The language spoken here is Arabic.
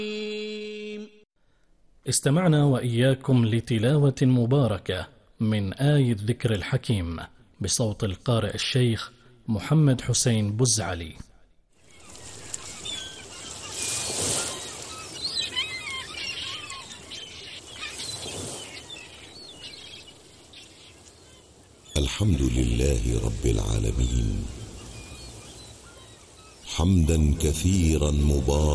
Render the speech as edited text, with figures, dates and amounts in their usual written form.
استمعنا وإياكم لتلاوة مباركة من آية الذكر الحكيم بصوت القارئ الشيخ محمد حسين بزعلي. الحمد لله رب العالمين، حمدا كثيرا مباركا